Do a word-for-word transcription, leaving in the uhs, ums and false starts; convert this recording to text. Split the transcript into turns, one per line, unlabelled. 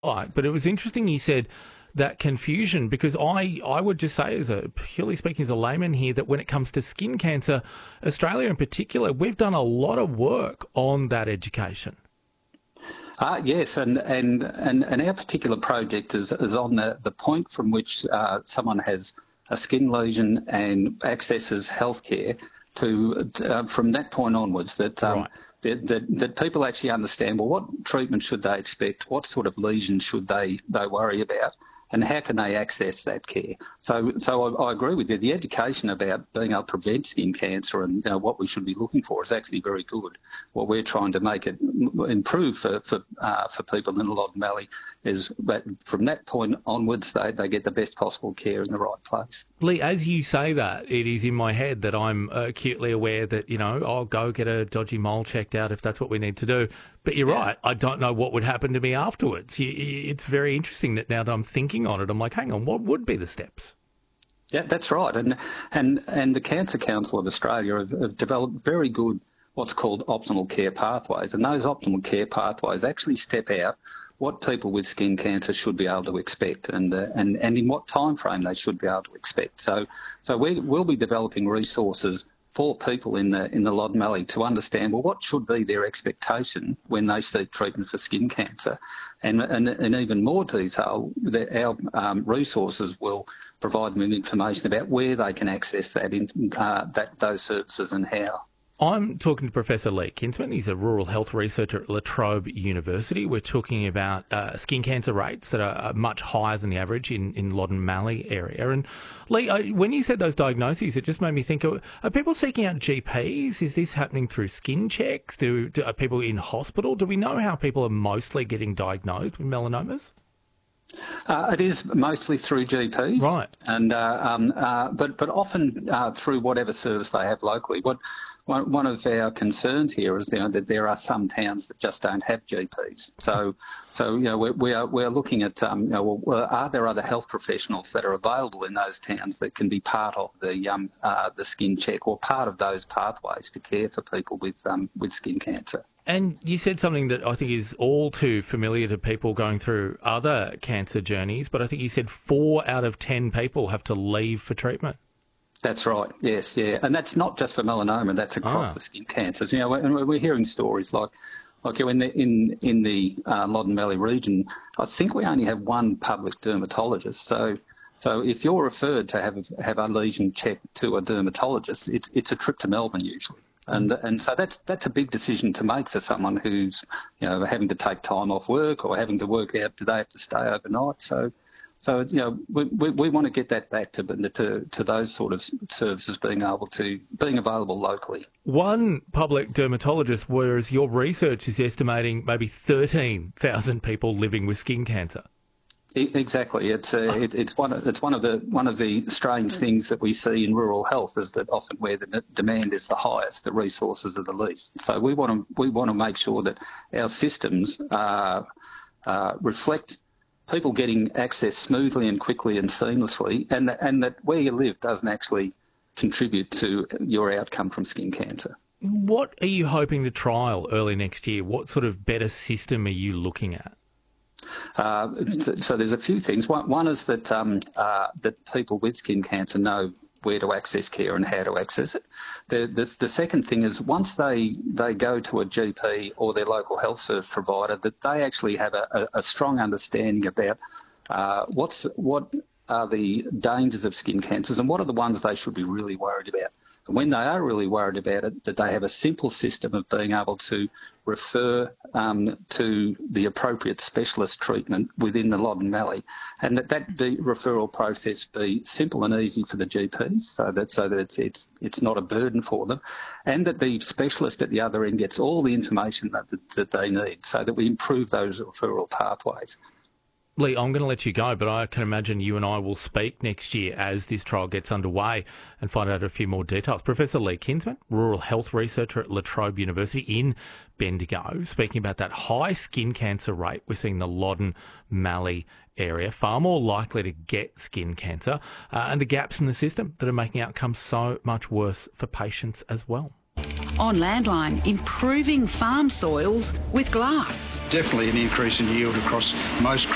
Right, but it was interesting you said that confusion, because I, I would just say, as a purely speaking as a layman here, that when it comes to skin cancer, Australia in particular, we've done a lot of work on that education.
Uh, yes, and, and, and, and our particular project is, is on the, the point from which uh, someone has a skin lesion and accesses healthcare to uh, from that point onwards, that, um,
Right.
that, that that people actually understand, well, what treatment should they expect, what sort of lesion should they, they worry about, and how can they access that care. So so I, I agree with you. The education about being able to prevent skin cancer and, you know, what we should be looking for is actually very good. What we're trying to make it improve for for, uh, for people in the Loddon Valley is that from that point onwards, they, they get the best possible care in the right place.
Lee, as you say that, it is in my head that I'm acutely aware that, you know, I'll go get a dodgy mole checked out if that's what we need to do. But you're right, I don't know what would happen to me afterwards. It's very interesting that now that I'm thinking on it, I'm like, hang on, what would be the steps?
Yeah, that's right. And and and the Cancer Council of Australia have, have developed very good what's called optimal care pathways. And those optimal care pathways actually step out what people with skin cancer should be able to expect, and uh, and and in what time frame they should be able to expect. So so we will be developing resources for people in the in the Loddon Valley to understand, well, what should be their expectation when they seek treatment for skin cancer, and and in even more detail, that our um, resources will provide them with information about where they can access that in, uh, that those services and how.
I'm talking to Professor Lee Kinsman. He's a rural health researcher at La Trobe University. We're talking about uh, skin cancer rates that are much higher than the average in, in Loddon Valley area. And Lee, uh, when you said those diagnoses, it just made me think, are, are people seeking out G Ps? Is this happening through skin checks? Do, do Are people in hospital? Do we know how people are mostly getting diagnosed with melanomas?
Uh, it is mostly through G Ps,
right?
And uh, um, uh, but but often uh, through whatever service they have locally. What one, one of our concerns here is, you know, that there are some towns that just don't have G Ps. So so you know we, we are we are looking at um, you know, well, are there other health professionals that are available in those towns that can be part of the um uh, the skin check or part of those pathways to care for people with um with skin cancer.
And you said something that I think is all too familiar to people going through other cancer journeys, but I think you said four out of ten people have to leave for treatment.
That's right, yes, yeah. And that's not just for melanoma, that's across ah. the skin cancers. You know, and we're hearing stories like, like in the, in, in the uh, Loddon Valley region, I think we only have one public dermatologist. So so if you're referred to have, have a lesion checked to a dermatologist, it's, it's a trip to Melbourne usually. And and so that's that's a big decision to make for someone who's, you know, having to take time off work or having to work out, do they have to stay overnight? So, so you know, we, we, we want to get that back to, to to those sort of services being able to being available locally.
One public dermatologist, whereas your research is estimating maybe thirteen thousand people living with skin cancer.
Exactly. It's uh, it, it's one of it's one of the one of the strange things that we see in rural health is that often where the demand is the highest, the resources are the least. So we want to we want to make sure that our systems uh, uh, reflect people getting access smoothly and quickly and seamlessly, and that, and that where you live doesn't actually contribute to your outcome from skin cancer.
What are you hoping to trial early next year? What sort of better system are you looking at?
Uh, so there's a few things. One, one is that um, uh, that people with skin cancer know where to access care and how to access it. The, the, the second thing is once they, they go to a G P or their local health service provider, that they actually have a, a, a strong understanding about uh, what's what are the dangers of skin cancers and what are the ones they should be really worried about. And when they are really worried about it, that they have a simple system of being able to refer um, to the appropriate specialist treatment within the Loddon Valley, and that that be, referral process be simple and easy for the G Ps, so that so that it's it's it's not a burden for them, and that the specialist at the other end gets all the information that that, that they need, so that we improve those referral pathways.
Lee, I'm going to let you go, but I can imagine you and I will speak next year as this trial gets underway and find out a few more details. Professor Lee Kinsman, rural health researcher at La Trobe University in Bendigo, speaking about that high skin cancer rate we're seeing in the Loddon Valley area, far more likely to get skin cancer, uh, and the gaps in the system that are making outcomes so much worse for patients as well.
On Landline, improving farm soils with glass.
Definitely an increase in yield across most